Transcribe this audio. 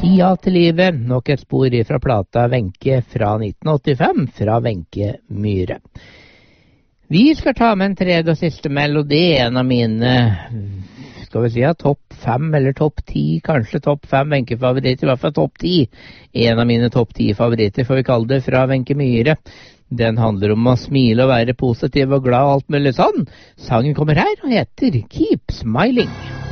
Si ja til livet, nok et spor fra plata Wenche fra 1985, fra Wenche Myhre. Vi skal ta med en tredje og siste melodi, en av mine, skal vi si, topp 5 eller topp 10, kanskje topp 5 Wenche-favoritter, i hvert fall topp 10. En av mine topp 10 favoritter, får vi kalle det, fra Wenche Myhre. Den handler om å smile og være positiv og glad og alt mulig sånn. Sangen kommer her og heter Keep Smiling.